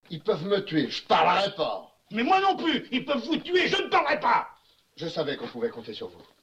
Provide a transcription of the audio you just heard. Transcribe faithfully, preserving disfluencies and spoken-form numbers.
Ils peuvent me tuer, je parlerai pas. Mais moi non plus, ils peuvent vous tuer, je ne parlerai pas. Je savais qu'on pouvait compter sur vous.